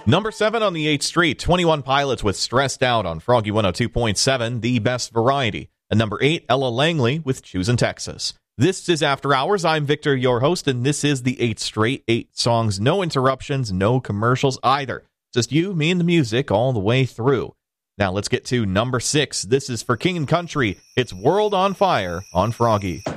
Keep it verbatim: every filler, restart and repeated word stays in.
Number seven on the eighth Street, twenty-one Pilots with Stressed Out on Froggy one oh two point seven, the best variety. And number eight, Ella Langley with Choosin' Texas. This is After Hours. I'm Victor, your host, and this is the eighth Straight. Eight songs, no interruptions, no commercials either. Just you, me, and the music all the way through. Now let's get to number six. This is for King and Country. It's World on Fire on Froggy.